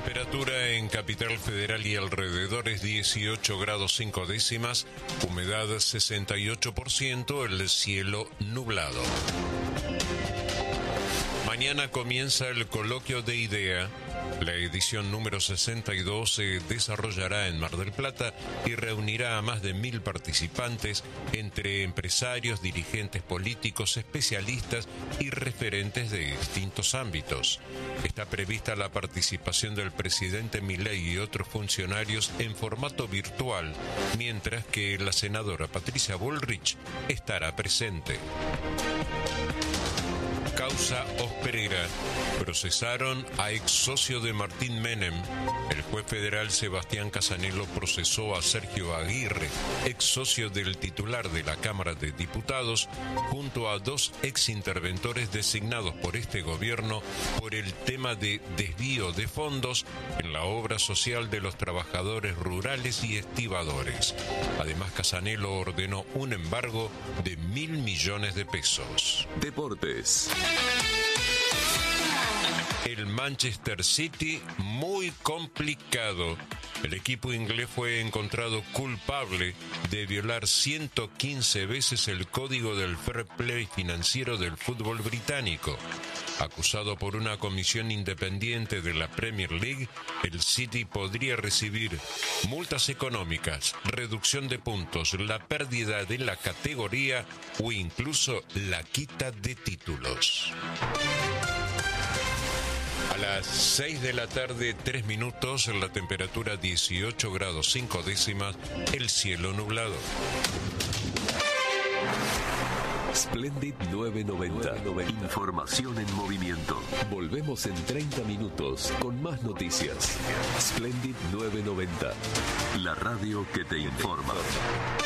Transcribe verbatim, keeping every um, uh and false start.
Temperatura en Capital Federal y alrededores dieciocho grados cinco décimas, humedad sesenta y ocho por ciento, el cielo nublado. Mañana comienza el coloquio de IDEA. La edición número sesenta y dos se desarrollará en Mar del Plata y reunirá a más de mil participantes entre empresarios, dirigentes políticos, especialistas y referentes de distintos ámbitos. Está prevista la participación del presidente Milei y otros funcionarios en formato virtual, mientras que la senadora Patricia Bullrich estará presente. Causa Osperera. Procesaron a ex socio de Martín Menem. El juez federal Sebastián Casanelo procesó a Sergio Aguirre, ex socio del titular de la Cámara de Diputados, junto a dos ex interventores designados por este gobierno por el tema de desvío de fondos en la obra social de los trabajadores rurales y estibadores. Además, Casanelo ordenó un embargo de mil millones de pesos. Deportes. El Manchester City muy complicado. El equipo inglés fue encontrado culpable de violar ciento quince veces el código del fair play financiero del fútbol británico. Acusado por una comisión independiente de la Premier League, el City podría recibir multas económicas, reducción de puntos, la pérdida de la categoría o incluso la quita de títulos. A las seis de la tarde, tres minutos, la temperatura dieciocho grados cinco décimas, el cielo nublado. Splendid novecientos noventa. Información en movimiento. Volvemos en treinta minutos con más noticias. Splendid novecientos noventa. La radio que te informa.